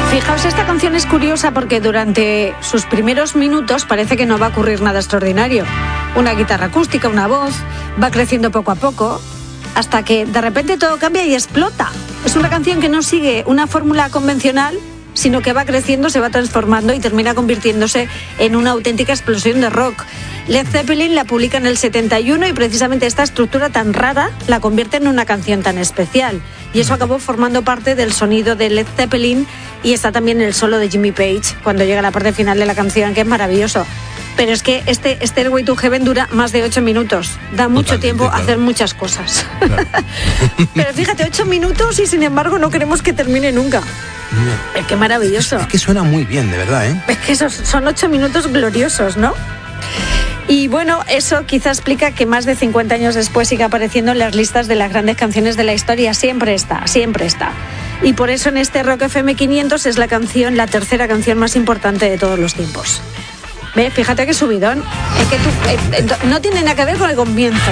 Fijaos, esta canción es curiosa porque durante sus primeros minutos parece que no va a ocurrir nada extraordinario. Una guitarra acústica, una voz, va creciendo poco a poco, hasta que de repente todo cambia y explota. Es una canción que no sigue una fórmula convencional, sino que va creciendo, se va transformando y termina convirtiéndose en una auténtica explosión de rock. Led Zeppelin la publica en el 71 y precisamente esta estructura tan rara la convierte en una canción tan especial. Y eso acabó formando parte del sonido de Led Zeppelin, y está también el solo de Jimmy Page cuando llega la parte final de la canción, que es maravilloso. Pero es que este Stairway to Heaven dura más de 8 minutos. Da mucho tiempo a hacer muchas cosas. Claro. Pero fíjate, 8 minutos y sin embargo no queremos que termine nunca. Es que maravilloso. Es que suena muy bien, de verdad, ¿eh? Es que esos son 8 minutos gloriosos, ¿no? Y bueno, eso quizá explica que más de 50 años después siga apareciendo en las listas de las grandes canciones de la historia. Siempre está, siempre está. Y por eso en este Rock FM 500 es la tercera canción más importante de todos los tiempos. ¿Ves? Fíjate qué subidón. Es que no tiene nada que ver con el comienzo.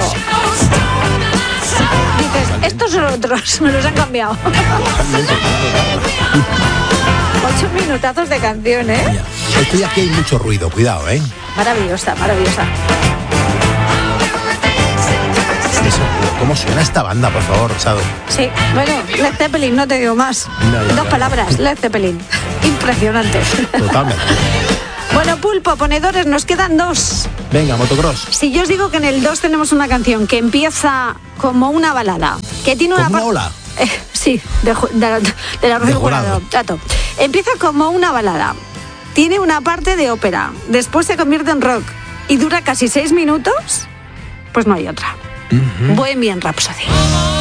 Dices, estos son otros, me los han cambiado. 8 minutazos de canción, ¿eh? Estoy aquí, hay mucho ruido, cuidado, ¿eh? Maravillosa, maravillosa. ¿Cómo suena esta banda, por favor, Sado? Sí, bueno, Led Zeppelin, no te digo más. Dos palabras, Led Zeppelin. Impresionante. Totalmente. Bueno, Pulpo, ponedores, nos quedan 2. Venga, motocross. Si yo os digo que en el 2 tenemos una canción que empieza como una balada, que tiene una ola. Sí, de la Rocío Jurado. Empieza como una balada, tiene una parte de ópera, después se convierte en rock y dura casi 6 minutos, pues no hay otra. Bohemian Rhapsody.